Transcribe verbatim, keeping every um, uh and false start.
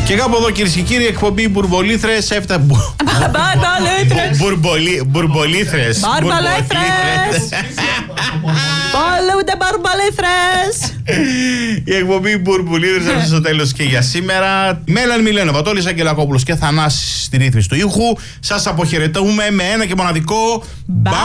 Και κάπου εδώ, κυρίες και κύριοι, εκπομπή Μπουρμπολίθρες έφτασε. Μπαρμπαλίθρες. Μπουρμπολίθρες. Μπαρμπαλίθρες. Πολλούνται μπαρμπαλίθρες. Η εκπομπή Μπουρμπολίθρες έφτασε στο τέλος και για σήμερα. Μέλαν Μιλένο, Βατόλης Αγγελακόπουλος και Θανάσης στη ρύθμιση του ήχου. Σας αποχαιρετούμε με ένα και μοναδικό. Bye.